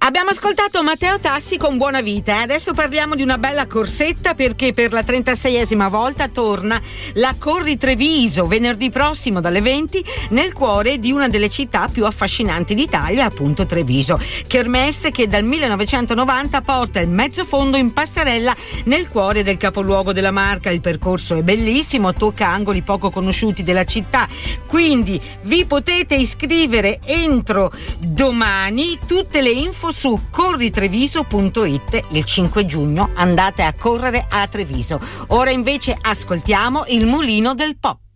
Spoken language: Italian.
Abbiamo ascoltato Matteo Tassi con Buona Vita e adesso parliamo di una bella corsetta, perché per la 36esima volta torna la Corri Treviso venerdì prossimo dalle 20 nel cuore di una delle città più affascinanti d'Italia, appunto Treviso. Kermesse che dal 1990 porta il mezzo fondo in passerella nel cuore del capoluogo della Marca. Il percorso è bellissimo, tocca angoli poco conosciuti della città, quindi vi potete iscrivere entro domani. Tutte le info su corritreviso.it. Il 5 giugno andate a correre a Treviso. Ora invece ascoltiamo il Mulino del Pop.